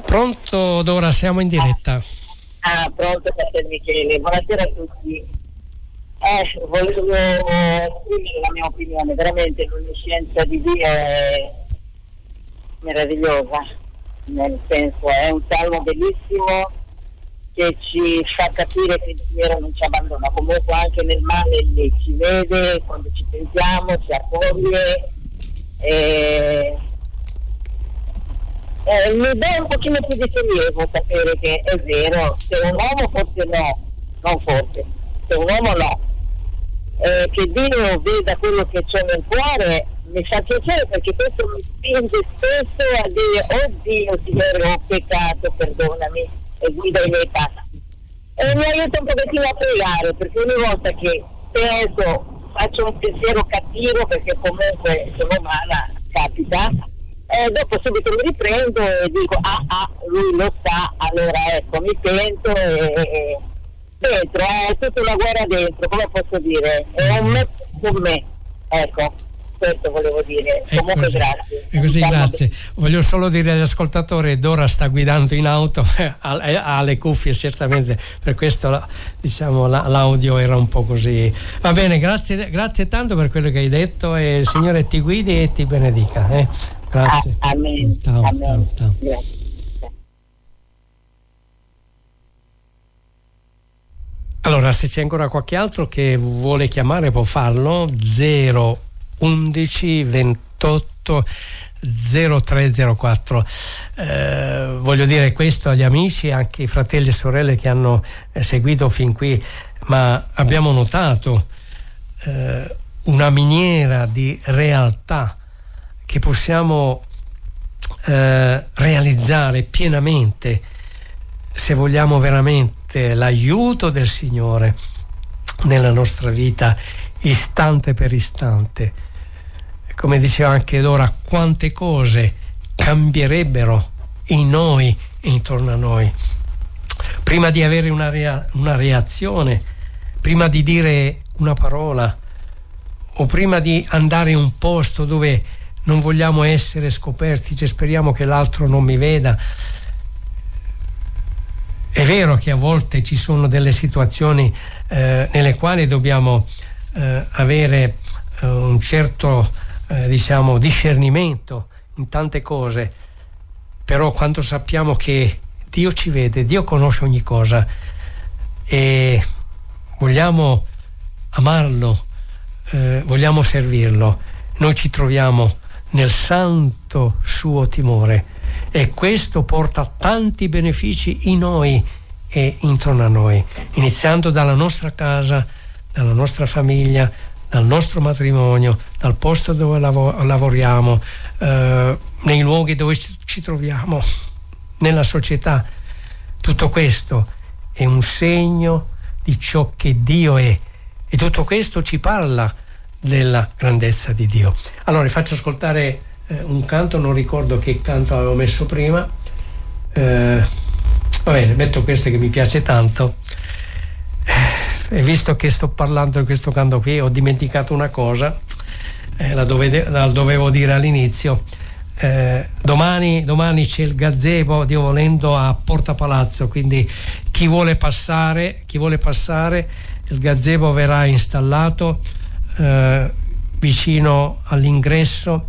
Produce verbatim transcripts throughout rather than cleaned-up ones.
Pronto Dora, siamo in diretta. Ah, pronto Frater Michele, buonasera a tutti. Eh, volevo esprimere la mia opinione, veramente l'onniscienza di Dio è meravigliosa, nel senso è un salmo bellissimo che ci fa capire che il Signore non ci abbandona, comunque anche nel male lì ci vede, quando ci pensiamo, ci accoglie. E... Eh, mi dà un pochino più di sollievo sapere che è vero, se un uomo forse no, non forse, se un uomo no, eh, che Dio veda quello che c'è nel cuore, mi fa piacere, perché questo mi spinge spesso a dire: oh Dio, Signore, ho peccato, perdonami e guida i miei passi. E mi aiuta un pochettino a pregare, perché ogni volta che penso, faccio un pensiero cattivo, perché comunque sono umana, capita, e dopo subito mi riprendo e dico: ah ah, lui lo sa, allora ecco, mi pento e, e dentro, è tutta una guerra dentro, come posso dire, è un me con me, ecco, questo volevo dire. È comunque così. grazie. È così, Diciamo grazie. che... Voglio solo dire agli ascoltatori: Dora sta guidando in auto, ha le cuffie certamente, per questo diciamo l'audio era un po' così. Va bene, grazie, grazie tanto per quello che hai detto, e il Signore ti guidi e ti benedica. Eh. Grazie. Ah, amen. Ciao, Amen. ciao, ciao. Grazie. Allora, se c'è ancora qualche altro che vuole chiamare può farlo. Zero undici ventotto zero tre zero quattro. Eh, voglio dire questo agli amici, anche ai fratelli e sorelle che hanno eh, seguito fin qui, ma abbiamo notato eh, una miniera di realtà che possiamo eh, realizzare pienamente se vogliamo veramente l'aiuto del Signore nella nostra vita, istante per istante. Come diceva anche Dora, quante cose cambierebbero in noi e intorno a noi. Prima di avere una, rea- una reazione, prima di dire una parola, o prima di andare in un posto dove non vogliamo essere scoperti, cioè speriamo che l'altro non mi veda. È vero che a volte ci sono delle situazioni eh, nelle quali dobbiamo eh, avere eh, un certo eh, diciamo discernimento in tante cose, però quando sappiamo che Dio ci vede, Dio conosce ogni cosa e vogliamo amarlo, eh, vogliamo servirlo, noi ci troviamo nel santo suo timore, e questo porta tanti benefici in noi e intorno a noi, iniziando dalla nostra casa, dalla nostra famiglia, dal nostro matrimonio, dal posto dove lav- lavoriamo, eh, nei luoghi dove ci troviamo, nella società. Tutto questo è un segno di ciò che Dio è, e tutto questo ci parla della grandezza di Dio. Allora vi faccio ascoltare eh, un canto, non ricordo che canto avevo messo prima, eh, va bene, metto questo che mi piace tanto, eh, e visto che sto parlando di questo canto qui ho dimenticato una cosa, eh, la, dove, la dovevo dire all'inizio. Eh, domani, domani c'è il gazebo, Dio volendo, a Porta Palazzo, quindi chi vuole passare, chi vuole passare il gazebo verrà installato Eh, vicino all'ingresso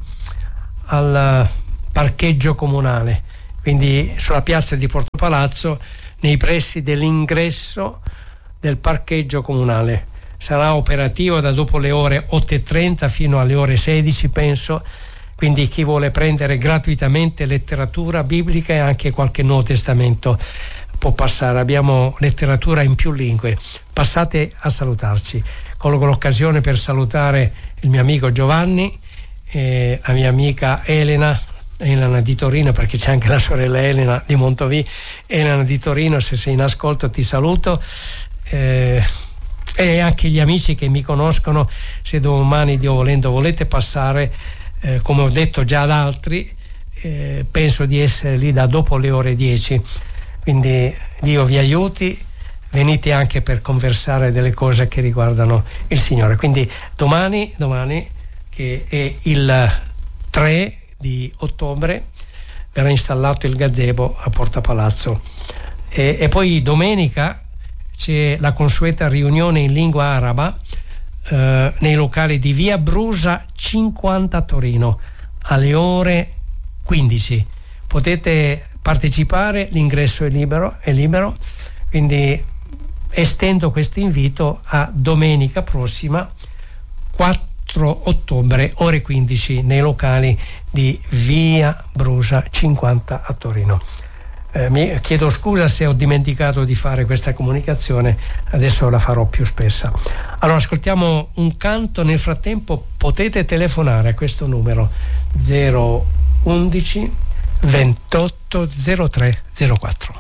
al parcheggio comunale, quindi sulla piazza di Porto Palazzo, nei pressi dell'ingresso del parcheggio comunale. Sarà operativo da dopo le ore otto e trenta fino alle ore sedici, penso, quindi chi vuole prendere gratuitamente letteratura biblica e anche qualche Nuovo Testamento può passare. Abbiamo letteratura in più lingue, passate a salutarci. Colgo l'occasione per salutare il mio amico Giovanni, eh, la mia amica Elena, Elena di Torino, perché c'è anche la sorella Elena di Montovì. Elena di Torino, se sei in ascolto ti saluto, eh, e anche gli amici che mi conoscono, se domani, Dio volendo, volete passare, eh, come ho detto già ad altri, eh, penso di essere lì da dopo le ore dieci, quindi Dio vi aiuti. Venite anche per conversare delle cose che riguardano il Signore. Quindi domani, domani che è il tre di ottobre, verrà installato il gazebo a Porta Palazzo. E, e poi domenica c'è la consueta riunione in lingua araba eh, nei locali di via Brusa cinquanta a Torino alle ore quindici. Potete partecipare, l'ingresso è libero, è libero, quindi estendo questo invito a domenica prossima, quattro ottobre, ore quindici, nei locali di via Brusa cinquanta a Torino. Eh, mi chiedo scusa se ho dimenticato di fare questa comunicazione, adesso la farò più spessa. Allora ascoltiamo un canto, nel frattempo potete telefonare a questo numero zero undici ventotto zero tre zero quattro.